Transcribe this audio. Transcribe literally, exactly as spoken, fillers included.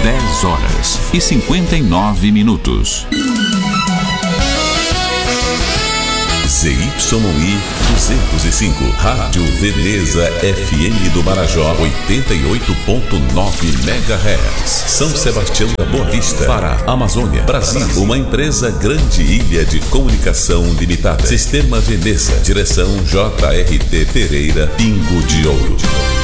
dez horas e cinquenta e nove minutos. Z Y I duzentos e cinco, Rádio Veneza F M do Marajó, oitenta e oito ponto nove megahertz. São Sebastião da Boa Vista, Pará, Amazônia, Brasil. Uma empresa Grande Ilha de Comunicação Limitada. Sistema Veneza. Direção J R T Pereira, Pingo de Ouro.